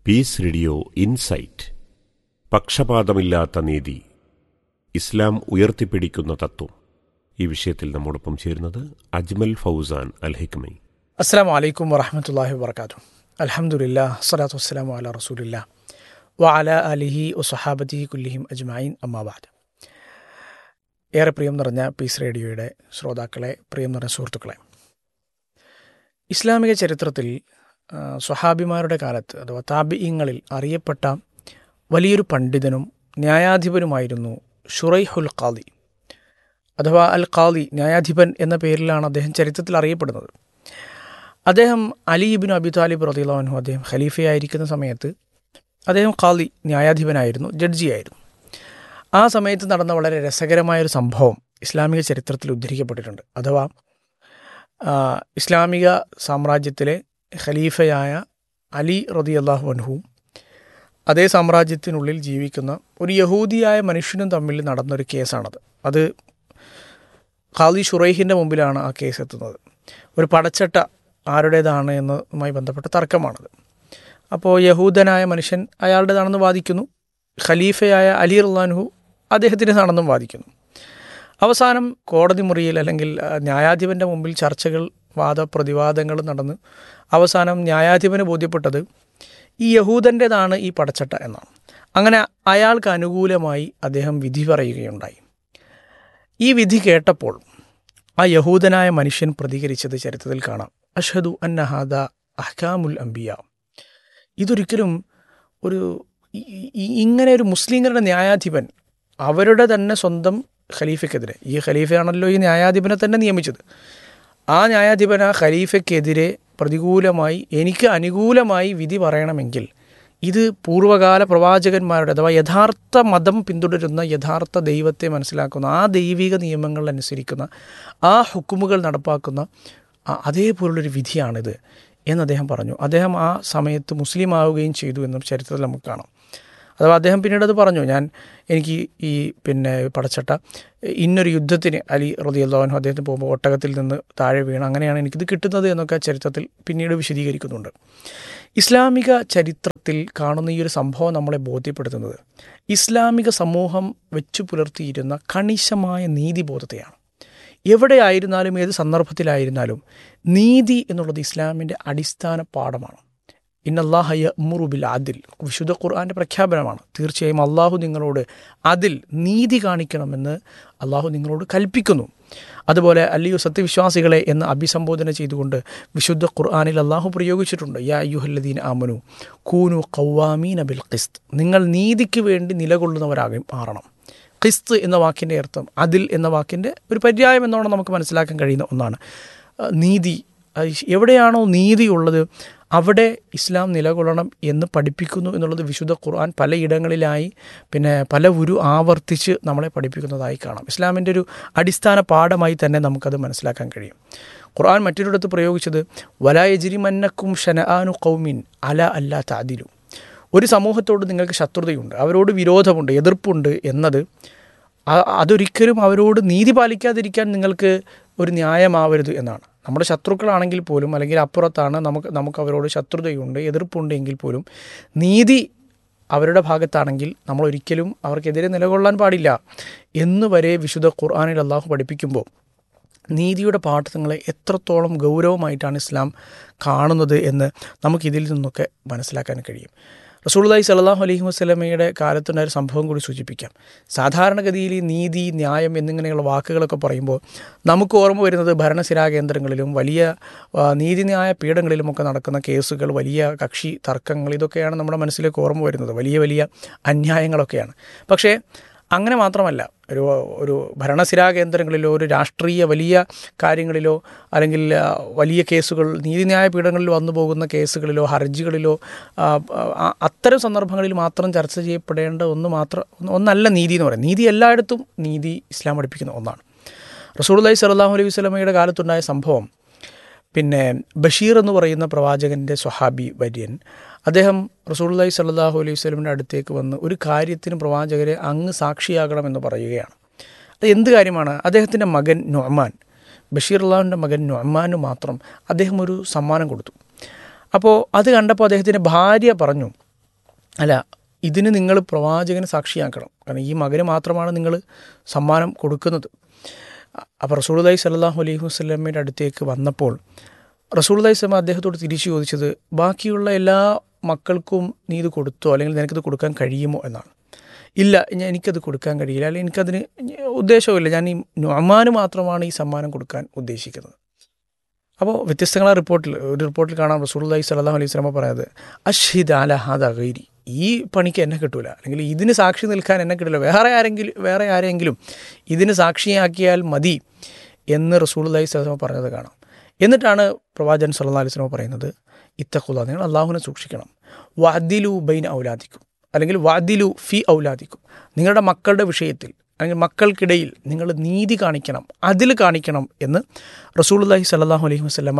Piece radio insight. പക്ഷപാതമില്ലാത്ത നീതി, ഇസ്ലാം ഉയർത്തിപ്പിടിക്കുന്ന തത്വം. ഈ വിഷയത്തിൽ നമ്മോടൊപ്പം ചേരുന്നത് അജ്മൽ ഫൗസാൻ അൽ ഹിക്മി. അസ്സലാമു അലൈക്കും വറഹ്മത്തുള്ളാഹി വബറകാതുഹു. അൽഹംദുലില്ലാഹ് സ്വലാത്തു വസ്സലാമു അലാ റസൂലില്ലാഹ് വഅലാ ആലിഹി വസഹാബതിഹി കുല്ലിഹിം അജ്മഈൻ. അമ്മാ ബഅദ്. ഏറെ പ്രിയം നിറഞ്ഞ പീസ് റേഡിയോയുടെ ശ്രോതാക്കളെ, പ്രിയം നിറഞ്ഞ സുഹൃത്തുക്കളെ, ഇസ്ലാമിക ചരിത്രത്തിൽ സ്വഹാബിമാരുടെ കാലത്ത് അഥവാ താബിഈങ്ങളിൽ അറിയപ്പെട്ട വലിയൊരു പണ്ഡിതനും ന്യായാധിപനുമായിരുന്നു ശുറൈഹുൽ ഖാദി അഥവാ അൽ ഖാദി, ന്യായാധിപൻ എന്ന പേരിലാണ് അദ്ദേഹം ചരിത്രത്തിൽ അറിയപ്പെടുന്നത്. അദ്ദേഹം അലി ഇബ്നു അബി താലിബ് റളിയല്ലാഹു അൻഹു അദ്ദേഹം ഖലീഫയായിരിക്കുന്ന സമയത്ത് അദ്ദേഹം ഖാദി, ന്യായാധിപനായിരുന്നു, ജഡ്ജിയായിരുന്നു. ആ സമയത്ത് നടന്ന വളരെ രസകരമായൊരു സംഭവം ഇസ്ലാമിക ചരിത്രത്തിൽ ഉദ്ധരിക്കപ്പെട്ടിട്ടുണ്ട്. അഥവാ ഇസ്ലാമിക സാമ്രാജ്യത്തിലെ ഖലീഫയായ അലി റളിയല്ലാഹു അൻഹുവും അതേ സാമ്രാജ്യത്തിനുള്ളിൽ ജീവിക്കുന്ന ഒരു യഹൂദിയായ മനുഷ്യനും തമ്മിൽ നടന്നൊരു കേസാണത്. അത് ഖാദി ഷുറൈഹിൻ്റെ മുമ്പിലാണ് ആ കേസ് എത്തുന്നത്. ഒരു പടച്ചട്ട ആരുടേതാണ് എന്നതുമായി ബന്ധപ്പെട്ട തർക്കമാണത്. അപ്പോൾ യഹൂദനായ മനുഷ്യൻ അയാളുടേതാണെന്ന് വാദിക്കുന്നു, ഖലീഫയായ അലി റളിയല്ലാഹു അൻഹു അദ്ദേഹത്തിൻ്റെതാണെന്നും വാദിക്കുന്നു. അവസാനം കോടതി മുറിയിൽ അല്ലെങ്കിൽ ന്യായാധിപൻ്റെ മുമ്പിൽ ചർച്ചകൾ, വാദപ്രതിവാദങ്ങൾ നടന്ന് അവസാനം ന്യായാധിപന് ബോധ്യപ്പെട്ടത് ഈ യഹൂദൻ്റേതാണ് ഈ പടച്ചട്ട എന്നാണ്. അങ്ങനെ അയാൾക്ക് അനുകൂലമായി അദ്ദേഹം വിധി പറയുകയുണ്ടായി. ഈ വിധി കേട്ടപ്പോൾ ആ യഹൂദനായ മനുഷ്യൻ പ്രതികരിച്ചത് ചരിത്രത്തിൽ കാണാം. അഷ്ഹദു അന്ന ഹാദാ അഹ്കാമുൽ അംബിയ. ഇതൊരിക്കലും ഇങ്ങനെ ഒരു മുസ്ലിങ്ങളുടെ ന്യായാധിപൻ അവരുടെ തന്നെ സ്വന്തം ഖലീഫയ്ക്കെതിരെ, ഈ ഖലീഫയാണല്ലോ ഈ ന്യായാധിപനെ തന്നെ നിയമിച്ചത്, ആ ന്യായാധിപൻ ആ ഖലീഫയ്ക്കെതിരെ പ്രതികൂലമായി എനിക്ക് അനുകൂലമായി വിധി പറയണമെങ്കിൽ ഇത് പൂർവ്വകാല പ്രവാചകന്മാരുടെ അഥവാ യഥാർത്ഥ മതം പിന്തുടരുന്ന, യഥാർത്ഥ ദൈവത്തെ മനസ്സിലാക്കുന്ന, ആ ദൈവിക നിയമങ്ങൾ അനുസരിക്കുന്ന, ആ ഹുക്കുമുകൾ നടപ്പാക്കുന്ന അതേപോലുള്ളൊരു വിധിയാണിത് എന്ന് അദ്ദേഹം പറഞ്ഞു. അദ്ദേഹം ആ സമയത്ത് മുസ്ലിം ആവുകയും ചെയ്തു എന്നും ചരിത്രത്തിൽ നമുക്ക് കാണാം. അഥവാ അദ്ദേഹം പിന്നീട് അത് പറഞ്ഞു, എനിക്ക് ഈ പടച്ചട്ട ഇന്നൊരു യുദ്ധത്തിന് അലി റളിയല്ലാഹു അൻഹു അദ്ദേഹത്തിന് പോകുമ്പോൾ ഒട്ടകത്തിൽ നിന്ന് താഴെ വീണ്, അങ്ങനെയാണ് എനിക്കിത് കിട്ടുന്നത് എന്നൊക്കെ ചരിത്രത്തിൽ പിന്നീട് വിശദീകരിക്കുന്നുണ്ട്. ഇസ്ലാമിക ചരിത്രത്തിൽ കാണുന്ന ഈ ഒരു സംഭവം നമ്മളെ ബോധ്യപ്പെടുത്തുന്നത് ഇസ്ലാമിക സമൂഹം വെച്ചു പുലർത്തിയിരുന്ന കണിശമായ നീതിബോധത്തെയാണ്. എവിടെയായിരുന്നാലും ഏത് സന്ദർഭത്തിലായിരുന്നാലും നീതി എന്നുള്ളത് ഇസ്ലാമിൻ്റെ അടിസ്ഥാന പാഠമാണ്. ഇന്നല്ലാഹ യഅ്മുറു ബിൽ അദ്ൽ, വിശുദ്ധ ഖുർആൻ്റെ പ്രഖ്യാപനമാണ്. തീർച്ചയായും അള്ളാഹു നിങ്ങളോട് അതിൽ നീതി കാണിക്കണമെന്ന് അള്ളാഹു നിങ്ങളോട് കൽപ്പിക്കുന്നു. അതുപോലെ അല്ലയോ സത്യവിശ്വാസികളെ എന്ന് അഭിസംബോധന ചെയ്തുകൊണ്ട് വിശുദ്ധ ഖുർആനിൽ അള്ളാഹു പ്രയോഗിച്ചിട്ടുണ്ട്. യാ അയ്യുഹല്ലദീന ആമനു കൂനു ഖവ്വാമീന ബിൽ ഖിസ്ത്, നിങ്ങൾ നീതിക്ക് വേണ്ടി മാറണം. ഖിസ്ത് എന്ന വാക്കിൻ്റെ അർത്ഥം അതിൽ എന്ന വാക്കിൻ്റെ ഒരു പര്യായം എന്നോണം നമുക്ക് മനസ്സിലാക്കാൻ കഴിയുന്ന ഒന്നാണ് നീതി. എവിടെയാണോ നീതിയുള്ളത് അവിടെ ഇസ്ലാം നിലകൊള്ളണം എന്ന് പഠിപ്പിക്കുന്നു എന്നുള്ളത് വിശുദ്ധ ഖുർആൻ പലയിടങ്ങളിലായി പല ആവർത്തിച്ച് നമ്മളെ പഠിപ്പിക്കുന്നതായി കാണാം. ഇസ്ലാമിൻ്റെ ഒരു അടിസ്ഥാന പാഠമായി തന്നെ നമുക്കത് മനസ്സിലാക്കാൻ കഴിയും. ഖുർആൻ മറ്റൊരിടത്ത് പ്രയോഗിച്ചത് വലാ യജ്രിമന്നക്കും ശനആനു ഖൗമിൻ അലാ അല്ലാ തഅദിലു, ഒരു സമൂഹത്തോട് നിങ്ങൾക്ക് ശത്രുതയുണ്ട്, അവരോട് വിരോധമുണ്ട്, എതിർപ്പുണ്ട് എന്നത് അതൊരിക്കലും അവരോട് നീതി പാലിക്കാതിരിക്കാൻ നിങ്ങൾക്ക് ഒരു ന്യായമാവരുത് എന്നാണ്. നമ്മുടെ ശത്രുക്കളാണെങ്കിൽ പോലും, അല്ലെങ്കിൽ അപ്പുറത്താണ്, നമുക്ക് അവരോട് ശത്രുതയുണ്ട്, എതിർപ്പുണ്ട് എങ്കിൽ പോലും നീതി അവരുടെ ഭാഗത്താണെങ്കിൽ നമ്മൾ ഒരിക്കലും അവർക്കെതിരെ നിലകൊള്ളാൻ പാടില്ല എന്ന് വരെ വിശുദ്ധ ഖുർആനിൽ അള്ളാഹു പഠിപ്പിക്കുമ്പോൾ നീതിയുടെ പാഠങ്ങളെ എത്രത്തോളം ഗൗരവമായിട്ടാണ് ഇസ്ലാം കാണുന്നത് എന്ന് നമുക്കിതിൽ നിന്നൊക്കെ മനസ്സിലാക്കാൻ കഴിയും. റസൂലുള്ളാഹി സ്വല്ലല്ലാഹു അലൈഹി വസല്ലമയുടെ കാലത്തുണ്ടായ ഒരു സംഭവം കൂടി സൂചിപ്പിക്കാം. സാധാരണഗതിയിൽ ഈ നീതി, ന്യായം എന്നിങ്ങനെയുള്ള വാക്കുകളൊക്കെ പറയുമ്പോൾ നമുക്ക് ഓർമ്മ വരുന്നത് ഭരണസിരാ കേന്ദ്രങ്ങളിലും വലിയ നീതിന്യായ പീഠങ്ങളിലുമൊക്കെ നടക്കുന്ന കേസുകൾ, വലിയ കക്ഷി തർക്കങ്ങൾ, ഇതൊക്കെയാണ് നമ്മുടെ മനസ്സിലേക്ക് ഓർമ്മ വരുന്നത്. വലിയ വലിയ അന്യായങ്ങളൊക്കെയാണ്. പക്ഷേ അങ്ങനെ മാത്രമല്ല, ഒരു ഭരണസിരാ കേന്ദ്രങ്ങളിലോ ഒരു രാഷ്ട്രീയ വലിയ കാര്യങ്ങളിലോ അല്ലെങ്കിൽ വലിയ കേസുകൾ, നീതിന്യായ പീഠങ്ങളിൽ വന്നു പോകുന്ന കേസുകളിലോ ഹർജികളിലോ അത്തരം സന്ദർഭങ്ങളിൽ മാത്രം ചർച്ച ചെയ്യപ്പെടേണ്ട ഒന്നല്ല നീതി എന്ന് പറയുന്നത്. നീതി എല്ലായിടത്തും നീതി ഇസ്ലാം പഠിപ്പിക്കുന്ന ഒന്നാണ്. റസൂലുള്ളാഹി സ്വല്ലല്ലാഹു അലൈഹി വസല്ലമയുടെ കാലത്തുണ്ടായ സംഭവം, ബഷീർ എന്ന് പറയുന്ന പ്രവാചകൻ്റെ സ്വഹാബി വര്യൻ, അദ്ദേഹം റസൂലുള്ളാഹി സ്വല്ലല്ലാഹു അലൈഹി വസല്ലമയുടെ അടുത്തേക്ക് വന്ന് ഒരു കാര്യത്തിന് പ്രവാചകരെ അങ്ങ് സാക്ഷിയാകണമെന്ന് പറയുകയാണ്. അത് എന്ത് കാര്യമാണ്? അദ്ദേഹത്തിൻ്റെ മകൻ നുഅ്മാൻ, ബഷീർ അള്ളാഹുവിൻ്റെ മകൻ നുഅ്മാന് മാത്രം അദ്ദേഹം ഒരു സമ്മാനം കൊടുത്തു. അപ്പോൾ അത് കണ്ടപ്പോൾ അദ്ദേഹത്തിൻ്റെ ഭാര്യ പറഞ്ഞു, അല്ല, ഇതിന് നിങ്ങൾ പ്രവാചകനെ സാക്ഷിയാക്കണം. കാരണം ഈ മകന് മാത്രമാണ് നിങ്ങൾ സമ്മാനം കൊടുക്കുന്നത്. അപ്പോൾ റസൂലുള്ളാഹി സ്വല്ലല്ലാഹു അലൈഹി വസല്ലമയുടെ അടുത്തേക്ക് വന്നപ്പോൾ റസൂലുള്ളാഹി സ്വല്ലല്ലാഹു അദ്ദേഹത്തോട് തിരിച്ചു ചോദിച്ചത്, ബാക്കിയുള്ള എല്ലാ മക്കൾക്കും നീ ഇത് കൊടുത്തോ, അല്ലെങ്കിൽ നിനക്കിത് കൊടുക്കാൻ കഴിയുമോ എന്നാണ്. ഇല്ല, എനിക്കത് കൊടുക്കാൻ കഴിയില്ല, അല്ലെങ്കിൽ എനിക്കതിന് ഉദ്ദേശവുമില്ല, ഞാൻ ഈ നുഅ്മാന് മാത്രമാണ് ഈ സമ്മാനം കൊടുക്കാൻ ഉദ്ദേശിക്കുന്നത്. അപ്പോൾ വ്യത്യസ്തങ്ങളായ ഒരു റിപ്പോർട്ടിൽ കാണാം റസൂലുള്ളാഹി സ്വല്ലല്ലാഹു അലൈഹി വസല്ലം പറയുന്നത്, അഷ്ഹിദ് അലാ ഹാദാ ഗൈരി, ഈ പണിക്ക് എന്നെ കിട്ടൂല, അല്ലെങ്കിൽ ഇതിന് സാക്ഷി നിൽക്കാൻ എന്നെ കിട്ടില്ല, വേറെ ആരെങ്കിലും ഇതിന് സാക്ഷിയാക്കിയാൽ മതി എന്ന് റസൂലുള്ളാഹി സ്വല്ലല്ലാഹു അലൈഹി വസല്ലം പറഞ്ഞത് കാണാം. എന്നിട്ടാണ് പ്രവാചകൻ സല്ലല്ലാഹു അലൈഹി വസല്ലം പറയുന്നത്, ഇത്തഖുല്ലാഹ്, നിങ്ങൾ അള്ളാഹുവിനെ സൂക്ഷിക്കണം, വഅദിലു ബൈന ഔലാദിക്കും, അല്ലെങ്കിൽ വഅദിലു ഫി ഔലാദിക്കും, നിങ്ങളുടെ മക്കളുടെ വിഷയത്തിൽ അല്ലെങ്കിൽ മക്കൾക്കിടയിൽ നിങ്ങൾ നീതി കാണിക്കണം, അതിൽ കാണിക്കണം എന്ന് റസൂലുള്ളാഹി സ്വല്ലല്ലാഹു അലൈഹി വസല്ലമ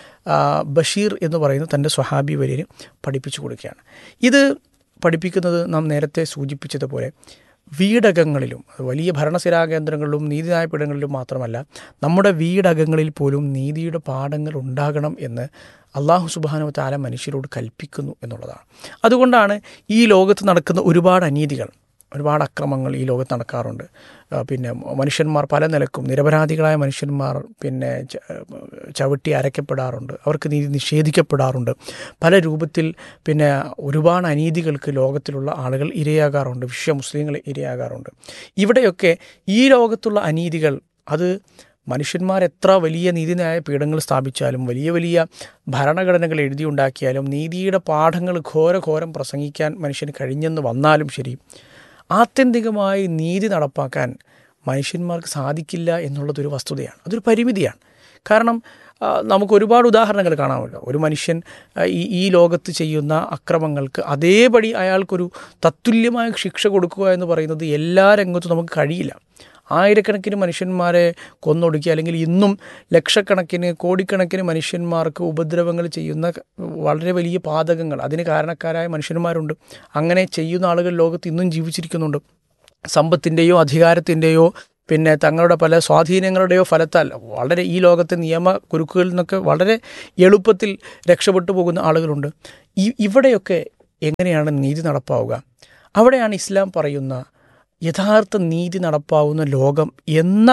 ബഷീർ എന്ന് പറയുന്ന തൻ്റെ സ്വഹാബി വര്യന് പഠിപ്പിച്ചു കൊടുക്കുകയാണ്. ഇത് പഠിപ്പിക്കുന്നത് നാം നേരത്തെ സൂചിപ്പിച്ചതുപോലെ വീടകങ്ങളിലും, വലിയ ഭരണസിരാ കേന്ദ്രങ്ങളിലും നീതിന്യായപീഠങ്ങളിലും മാത്രമല്ല, നമ്മുടെ വീടകങ്ങളിൽ പോലും നീതിയുടെ പാഠങ്ങൾ ഉണ്ടാകണം എന്ന് അള്ളാഹു സുബ്ഹാനഹു വ തആല മനുഷ്യരോട് കൽപ്പിക്കുന്നു എന്നുള്ളതാണ്. അതുകൊണ്ടാണ് ഈ ലോകത്ത് നടക്കുന്ന ഒരുപാട് അനീതികൾ, ഒരുപാട് അക്രമങ്ങൾ ഈ ലോകത്ത് നടക്കാറുണ്ട്. പിന്നെ മനുഷ്യന്മാർ പല നിലക്കും, നിരപരാധികളായ മനുഷ്യന്മാർ പിന്നെ ചവിട്ടി അരയ്ക്കപ്പെടാറുണ്ട്, അവർക്ക് നീതി നിഷേധിക്കപ്പെടാറുണ്ട്, പല രൂപത്തിൽ പിന്നെ ഒരുപാട് അനീതികൾക്ക് ലോകത്തിലുള്ള ആളുകൾ ഇരയാകാറുണ്ട്, വിശ്വ മുസ്ലിങ്ങൾ ഇരയാകാറുണ്ട്. ഇവിടെയൊക്കെ ഈ ലോകത്തുള്ള അനീതികൾ, അത് മനുഷ്യന്മാർ എത്ര വലിയ നീതിന്യായ പീഠങ്ങൾ സ്ഥാപിച്ചാലും, വലിയ വലിയ ഭരണഘടനകൾ എഴുതിയുണ്ടാക്കിയാലും, നീതിയുടെ പാഠങ്ങൾ ഘോരം പ്രസംഗിക്കാൻ മനുഷ്യന് കഴിഞ്ഞെന്ന് വന്നാലും ശരി, ആത്യന്തികമായി നീതി നടപ്പാക്കാൻ മനുഷ്യന്മാർക്ക് സാധിക്കില്ല എന്നുള്ളതൊരു വസ്തുതയാണ്, അതൊരു പരിമിതിയാണ്. കാരണം നമുക്ക് ഒരുപാട് ഉദാഹരണങ്ങൾ കാണാമല്ലോ. ഒരു മനുഷ്യൻ ഈ ലോകത്ത് ചെയ്യുന്ന അക്രമങ്ങൾക്ക് അതേപടി അയാൾക്കൊരു തത്തുല്യമായ ശിക്ഷ കൊടുക്കുക എന്ന് പറയുന്നത് എല്ലാ രംഗത്തും നമുക്ക് കഴിയില്ല. ആയിരക്കണക്കിന് മനുഷ്യന്മാരെ കൊന്നൊടുക്കി, അല്ലെങ്കിൽ ഇന്നും ലക്ഷക്കണക്കിന് കോടിക്കണക്കിന് മനുഷ്യന്മാർക്ക് ഉപദ്രവങ്ങൾ ചെയ്യുന്ന വളരെ വലിയ പാതകങ്ങൾ, അതിന് കാരണക്കാരായ മനുഷ്യന്മാരുണ്ട്. അങ്ങനെ ചെയ്യുന്ന ആളുകൾ ലോകത്ത് ഇന്നും ജീവിച്ചിരിക്കുന്നുണ്ട്. സമ്പത്തിൻ്റെയോ അധികാരത്തിൻ്റെയോ പിന്നെ തങ്ങളുടെ പല സ്വാധീനങ്ങളുടെയോ ഫലത്താൽ വളരെ ഈ ലോകത്തെ നിയമ കുരുക്കുകളിൽ നിന്നൊക്കെ വളരെ എളുപ്പത്തിൽ രക്ഷപ്പെട്ടു പോകുന്ന ആളുകളുണ്ട്. ഇവിടെയൊക്കെ എങ്ങനെയാണ് നീതി നടപ്പാവുക? അവിടെയാണ് ഇസ്ലാം പറയുന്ന യഥാർത്ഥ നീതി നടപ്പാവുന്ന ലോകം എന്ന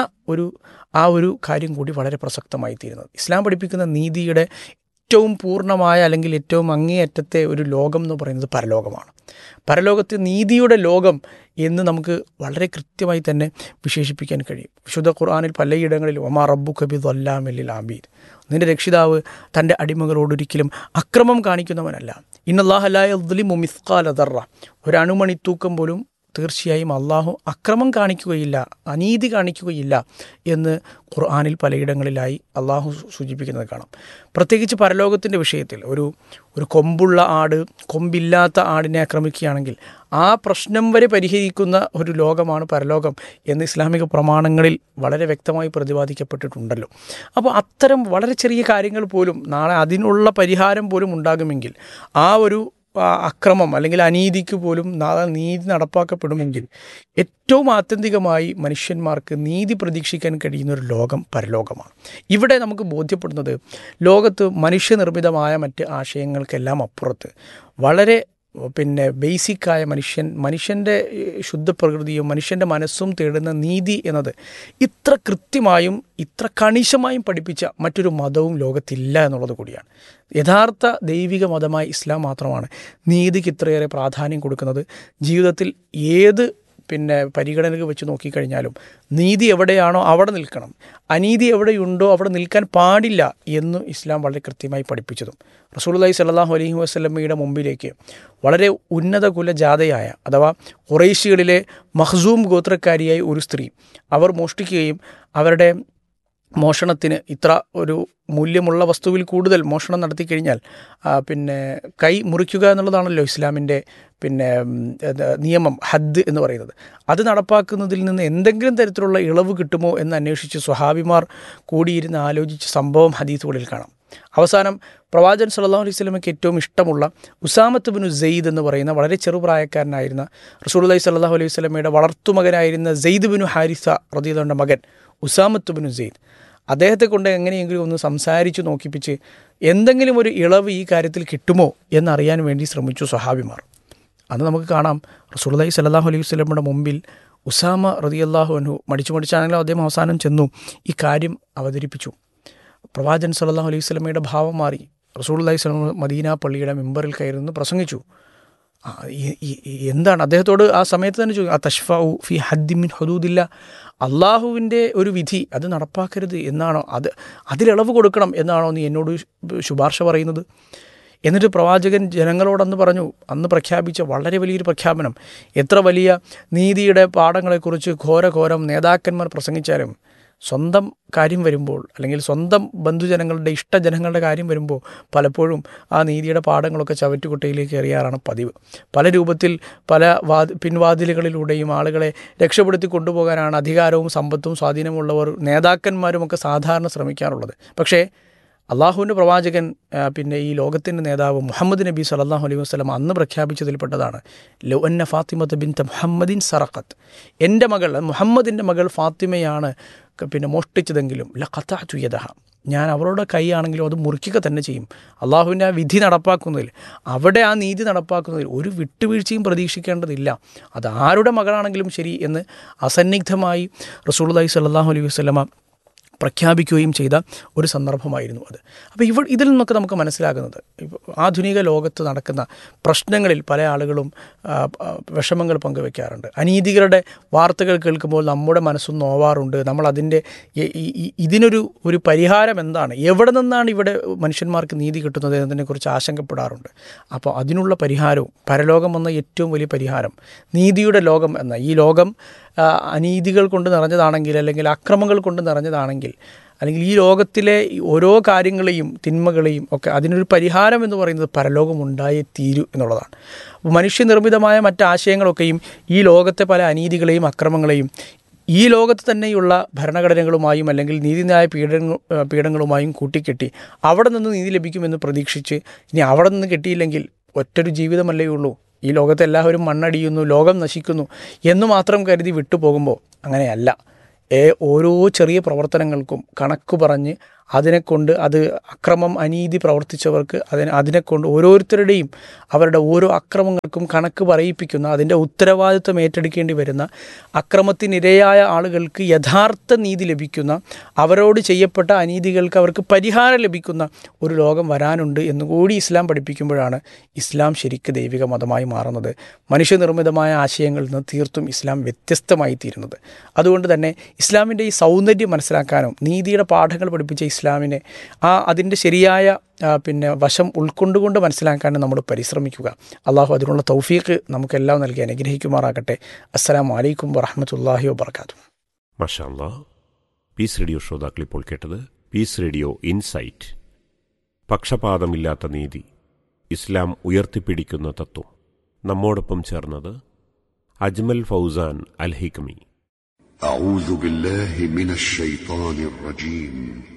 ഒരു കാര്യം കൂടി വളരെ പ്രസക്തമായി തീരുന്നത്. ഇസ്ലാം പഠിപ്പിക്കുന്ന നീതിയുടെ ഏറ്റവും പൂർണ്ണമായ, അല്ലെങ്കിൽ ഏറ്റവും അങ്ങേയറ്റത്തെ ഒരു ലോകം എന്ന് പറയുന്നത് പരലോകമാണ്. പരലോകത്തെ നീതിയുടെ ലോകം എന്ന് നമുക്ക് വളരെ കൃത്യമായി തന്നെ വിശേഷിപ്പിക്കാൻ കഴിയും. വിശുദ്ധ ഖുർആനിൽ പലയിടങ്ങളിലും വമാ റബ്ബുക ബിദ്ദല്ലാമിൽ ലിൽ അബീദ്, നിന്റെ രക്ഷിതാവ് തൻ്റെ അടിമകളോടൊരിക്കലും അക്രമം കാണിക്കുന്നവനല്ല. ഇന്നല്ലാഹ ലാ യദ്ലിമു മിസ്ഖാല ദർറ, ഒരു അണുമണി തൂക്കം പോലും തീർച്ചയായും അള്ളാഹു അക്രമം കാണിക്കുകയില്ല, അനീതി കാണിക്കുകയില്ല എന്ന് ഖുർആനിൽ പലയിടങ്ങളിലായി അള്ളാഹു സൂചിപ്പിക്കുന്നത് കാണാം. പ്രത്യേകിച്ച് പരലോകത്തിൻ്റെ വിഷയത്തിൽ ഒരു കൊമ്പുള്ള ആട് കൊമ്പില്ലാത്ത ആടിനെ ആക്രമിക്കുകയാണെങ്കിൽ ആ പ്രശ്നം വരെ പരിഹരിക്കുന്ന ഒരു ലോകമാണ് പരലോകം എന്ന് ഇസ്ലാമിക പ്രമാണങ്ങളിൽ വളരെ വ്യക്തമായി പ്രതിപാദിക്കപ്പെട്ടിട്ടുണ്ടല്ലോ. അപ്പോൾ അത്തരം വളരെ ചെറിയ കാര്യങ്ങൾ പോലും നാളെ അതിനുള്ള പരിഹാരം പോലും ഉണ്ടാകുമെങ്കിൽ, ആ ഒരു അക്രമം അല്ലെങ്കിൽ അനീതിക്ക് പോലും നാളെ നീതി നടപ്പാക്കപ്പെടുമെങ്കിൽ, ഏറ്റവും ആത്യന്തികമായി മനുഷ്യന്മാർക്ക് നീതി പ്രതീക്ഷിക്കാൻ കഴിയുന്ന ഒരു ലോകം പരലോകമാണ്. ഇവിടെ നമുക്ക് ബോധ്യപ്പെടുന്നത് ലോകത്ത് മനുഷ്യനിർമ്മിതമായ മറ്റ് ആശയങ്ങൾക്കെല്ലാം അപ്പുറത്ത് വളരെ പിന്നെ ബേസിക്കായ മനുഷ്യൻ്റെ ശുദ്ധപ്രകൃതിയും മനുഷ്യൻ്റെ മനസ്സും തേടുന്ന നീതി എന്നത് ഇത്ര കൃത്യമായും ഇത്ര കണിശമായും പഠിപ്പിച്ച മറ്റൊരു മതവും ലോകത്തില്ല എന്നുള്ളത് കൂടിയാണ്. യഥാർത്ഥ ദൈവിക മതമായ ഇസ്ലാം മാത്രമാണ് നീതിക്ക് ഇത്രയേറെ പ്രാധാന്യം കൊടുക്കുന്നത്. ജീവിതത്തിൽ ഏത് പിന്നെ പരിഗണനകൾ വെച്ച് നോക്കിക്കഴിഞ്ഞാലും നീതി എവിടെയാണോ അവിടെ നിൽക്കണം, അനീതി എവിടെയുണ്ടോ അവിടെ നിൽക്കാൻ പാടില്ല എന്ന് ഇസ്ലാം വളരെ കൃത്യമായി പഠിപ്പിച്ചതും. റസൂലുള്ളാഹി സ്വല്ലല്ലാഹു അലൈഹി വസല്ലമയുടെ മുമ്പിലേക്ക് വളരെ ഉന്നത കുലജാതയായ, അഥവാ ഖുറൈശികളിലെ മഖ്സൂം ഗോത്രക്കാരിയായ ഒരു സ്ത്രീ, അവർ മോഷ്ടിക്കുകയും അവരുടെ മോഷണത്തിന് ഇത്ര ഒരു മൂല്യമുള്ള വസ്തുവിൽ കൂടുതൽ മോഷണം നടത്തി കഴിഞ്ഞാൽ പിന്നെ കൈ മുറിക്കുക എന്നുള്ളതാണല്ലോ ഇസ്ലാമിൻ്റെ പിന്നെ നിയമം, ഹദ് എന്ന് പറയുന്നത്. അത് നടപ്പാക്കുന്നതിൽ നിന്ന് എന്തെങ്കിലും തരത്തിലുള്ള ഇളവ് കിട്ടുമോ എന്ന് അന്വേഷിച്ച് സ്വഹാബിമാർ കൂടിയിരുന്ന് ആലോചിച്ച സംഭവം ഹദീസുകളിൽ കാണാം. അവസാനം പ്രവാചകൻ സല്ലല്ലാഹു അലൈഹി വസല്ലമയ്ക്ക് ഏറ്റവും ഇഷ്ടമുള്ള ഉസാമത്ത് ബിനു സെയ്ദ് എന്ന് പറയുന്ന വളരെ ചെറുപ്രായക്കാരനായിരുന്ന റസൂലുള്ളാഹി സ്വല്ലല്ലാഹു അലൈഹി വസല്ലമയുടെ വളർത്തുമകനായിരുന്ന സെയ്ദ് ബിനു ഹാരിസ റളിയല്ലാഹുവിൻ്റെ മകൻ ഉസാമത്ത് ബിനു സെയ്ദ്, അദ്ദേഹത്തെ കൊണ്ട് എങ്ങനെയെങ്കിലും ഒന്ന് സംസാരിച്ച് നോക്കിപ്പിച്ച് എന്തെങ്കിലും ഒരു ഇളവ് ഈ കാര്യത്തിൽ കിട്ടുമോ എന്നറിയാൻ വേണ്ടി ശ്രമിച്ചു സ്വഹാബിമാർ. അന്ന് നമുക്ക് കാണാം റസൂലുള്ളാഹി സ്വല്ലല്ലാഹു അലൈഹി വസല്ലമയുടെ മുമ്പിൽ ഉസാമ റളിയല്ലാഹു അൻഹു മടിച്ചാണെങ്കിലും അദ്ദേഹം അവസാനം ചെന്നു ഈ കാര്യം അവതരിപ്പിച്ചു. പ്രവാചകൻ സ്വല്ലല്ലാഹു അലൈഹി വസല്ലമയുടെ ഭാവം മാറി. റസൂലുള്ളാഹി സ്വല്ലല്ലാഹു അലൈഹി വസല്ലം മദീന പള്ളിയുടെ മിമ്പറിൽ കയറി നിന്ന് പ്രസംഗിച്ചു. എന്താണ് അദ്ദേഹത്തോട് ആ സമയത്ത് തന്നെ ചോദിക്കും, തഷ്ഫഉ ഫി ഹദ്ദി മിൻ ഹുദൂദില്ല, അള്ളാഹുവിൻ്റെ ഒരു വിധി അത് നടപ്പാക്കരുത് എന്നാണോ, അതിലിളവ് കൊടുക്കണം എന്നാണോ നീ എന്നോട് ശുപാർശ പറയുന്നത്? എന്നിട്ട് പ്രവാചകൻ ജനങ്ങളോടന്ന് പറഞ്ഞു, അന്ന് പ്രഖ്യാപിച്ച വളരെ വലിയൊരു പ്രഖ്യാപനം, എത്ര വലിയ നീതിയുടെ പാഠങ്ങളെക്കുറിച്ച് ഘോരഘോരം നേതാക്കന്മാർ പ്രസംഗിച്ചാലും സ്വന്തം കാര്യം വരുമ്പോൾ, അല്ലെങ്കിൽ സ്വന്തം ബന്ധുജനങ്ങളുടെ ഇഷ്ടജനങ്ങളുടെ കാര്യം വരുമ്പോൾ പലപ്പോഴും ആ നീതിയുടെ പാഠങ്ങളൊക്കെ ചവറ്റുകുട്ടയിലേക്ക് എറിയാറാണ് പതിവ്. പല രൂപത്തിൽ പല പിൻവാതിലുകളിലൂടെയും ആളുകളെ രക്ഷപ്പെടുത്തി കൊണ്ടുപോകാനാണ് അധികാരവും സമ്പത്തും സ്വാധീനമുള്ളവർ നേതാക്കന്മാരുമൊക്കെ സാധാരണ ശ്രമിക്കാറുള്ളത്. പക്ഷേ അള്ളാഹുവിൻ്റെ പ്രവാചകൻ, പിന്നെ ഈ ലോകത്തിൻ്റെ നേതാവ് മുഹമ്മദ് നബി സല്ലല്ലാഹു അലൈഹി വസല്ലം അന്ന് പ്രഖ്യാപിച്ചതിൽപ്പെട്ടതാണ്, ലൗ അന്ന ഫാത്തിമത ബിൻത മുഹമ്മദിൻ സറഖത്ത്, എൻ്റെ മകൾ മുഹമ്മദിൻ്റെ മകൾ ഫാത്തിമയാണ് പിന്നെ മോഷ്ടിച്ചതെങ്കിലും ലഖതഅതു യദഹ, ഞാൻ അവരുടെ കൈയാണെങ്കിലും അത് മുറിക്കുക തന്നെ ചെയ്യും. അള്ളാഹുവിൻ്റെ ആ വിധി നടപ്പാക്കുന്നതിൽ, അവിടെ ആ നീതി നടപ്പാക്കുന്നതിൽ ഒരു വിട്ടുവീഴ്ചയും പ്രതീക്ഷിക്കേണ്ടതില്ല. അത് ആരുടെ മകളാണെങ്കിലും ശരി എന്ന് അസന്നിഗ്ധമായി റസൂലുള്ളാഹി സ്വല്ലല്ലാഹു അലൈഹി വസല്ലമ പ്രഖ്യാപിക്കുകയും ചെയ്ത ഒരു സന്ദർഭമായിരുന്നു അത്. അപ്പോൾ ഇതിൽ നിന്നൊക്കെ നമുക്ക് മനസ്സിലാകുന്നത്, ആധുനിക ലോകത്ത് നടക്കുന്ന പ്രശ്നങ്ങളിൽ പല ആളുകളും വിഷമങ്ങൾ പങ്കുവെക്കാറുണ്ട്. അനീതികളുടെ വാർത്തകൾ കേൾക്കുമ്പോൾ നമ്മുടെ മനസ്സും നോവാറുണ്ട്. നമ്മൾ ഇതിനൊരു പരിഹാരം എന്താണ്, എവിടെ നിന്നാണ് ഇവിടെ മനുഷ്യന്മാർക്ക് നീതി കിട്ടുന്നത് എന്നതിനെക്കുറിച്ച് ആശങ്കപ്പെടാറുണ്ട്. അപ്പോൾ അതിനുള്ള പരിഹാരവും, പരലോകം എന്ന ഏറ്റവും വലിയ പരിഹാരം, നീതിയുടെ ലോകം എന്ന ഈ ലോകം അനീതികൾ കൊണ്ട് നിറഞ്ഞതാണെങ്കിൽ, അല്ലെങ്കിൽ അക്രമങ്ങൾ കൊണ്ട് നിറഞ്ഞതാണെങ്കിൽ, അല്ലെങ്കിൽ ഈ ലോകത്തിലെ ഓരോ കാര്യങ്ങളെയും തിന്മകളെയും ഒക്കെ അതിനൊരു പരിഹാരം എന്ന് പറയുന്നത് പരലോകം ഉണ്ടായേ തീരൂ എന്നുള്ളതാണ്. മനുഷ്യനിർമ്മിതമായ മറ്റാശയങ്ങളൊക്കെയും ഈ ലോകത്തെ പല അനീതികളെയും അക്രമങ്ങളെയും ഈ ലോകത്ത് തന്നെയുള്ള ഭരണഘടനകളുമായും അല്ലെങ്കിൽ നീതിന്യായ പീഠങ്ങളുമായും കൂട്ടിക്കെട്ടി അവിടെ നിന്ന് നീതി ലഭിക്കുമെന്ന് പ്രതീക്ഷിച്ച് ഇനി അവിടെ നിന്ന് കിട്ടിയില്ലെങ്കിൽ ഒറ്റൊരു ജീവിതമല്ലേ ഉള്ളൂ, ഈ ലോകത്ത് എല്ലാവരും മണ്ണടിയുന്നു, ലോകം നശിക്കുന്നു എന്ന് മാത്രം കരുതി വിട്ടുപോകുമ്പോൾ അങ്ങനെയല്ല. ഓരോ ചെറിയ പ്രവർത്തനങ്ങൾക്കും കണക്ക് പറഞ്ഞ് അതിനെക്കൊണ്ട്, അത് അക്രമം അനീതി പ്രവർത്തിച്ചവർക്ക് അതിനെക്കൊണ്ട് ഓരോരുത്തരുടെയും അവരുടെ ഓരോ അക്രമങ്ങൾക്കും കണക്ക് പറയിപ്പിക്കുന്ന, അതിൻ്റെ ഉത്തരവാദിത്വം ഏറ്റെടുക്കേണ്ടി വരുന്ന, അക്രമത്തിനിരയായ ആളുകൾക്ക് യഥാർത്ഥ നീതി ലഭിക്കുന്ന, അവരോട് ചെയ്യപ്പെട്ട അനീതികൾക്ക് അവർക്ക് പരിഹാരം ലഭിക്കുന്ന ഒരു ലോകം വരാനുണ്ട് എന്നുകൂടി ഇസ്ലാം പഠിപ്പിക്കുമ്പോഴാണ് ഇസ്ലാം ശരിക്ക് ദൈവിക മതമായി മാറുന്നത്. മനുഷ്യനിർമ്മിതമായ ആശയങ്ങളിൽ നിന്ന് തീർത്തും ഇസ്ലാം വ്യത്യസ്തമായി തീരുന്നത്. അതുകൊണ്ട് തന്നെ ഇസ്ലാമിൻ്റെ ഈ സൗന്ദര്യം മനസ്സിലാക്കാനും നീതിയുടെ പാഠങ്ങൾ പഠിപ്പിച്ച ഇസ്ലാമിനെ അതിൻ്റെ ശരിയായ പിന്നെ വശം ഉൾക്കൊണ്ടുകൊണ്ട് മനസ്സിലാക്കാനും നമ്മൾ പരിശ്രമിക്കുക. അള്ളാഹു അതിനുള്ള തൗഫീഖ് നമുക്കെല്ലാം നൽകി അനുഗ്രഹിക്കുമാറാകട്ടെ. അസ്സലാമു അലൈക്കും വറഹ്മത്തുള്ളാഹി വബറകാതുഹു. മാഷാ അല്ലാഹ്. പീസ് റേഡിയോ ശ്രോതാക്കൾ ഇപ്പോൾ കേട്ടത് പീസ് റേഡിയോ ഇൻസൈറ്റ്, പക്ഷപാതമില്ലാത്ത നീതി, ഇസ്ലാം ഉയർത്തിപ്പിടിക്കുന്ന തത്വം. നമ്മോടൊപ്പം ചേർന്നത് അജ്മൽ ഫൗസാൻ അൽ ഹിക്മി. أعوذ بالله من الشيطان الرجيم.